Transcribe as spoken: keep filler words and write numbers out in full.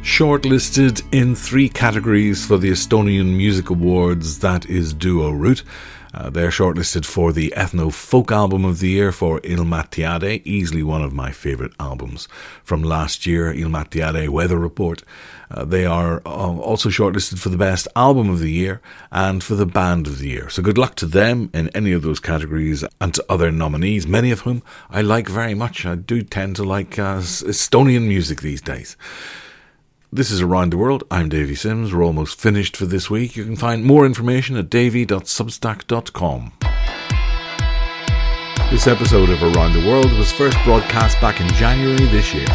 Shortlisted in three categories for the Estonian Music Awards, that is Duo Root. Uh, they're shortlisted for the Ethno Folk Album of the Year for Ilmatiade, easily one of my favourite albums from last year, Ilmatiade Weather Report. Uh, they are uh, also shortlisted for the Best Album of the Year and for the Band of the Year. So good luck to them in any of those categories and to other nominees, many of whom I like very much. I do tend to like uh, Estonian music these days. This is Around the World. I'm Davy Sims. We're almost finished for this week. You can find more information at davy dot substack dot com. This episode of Around the World was first broadcast back in January this year.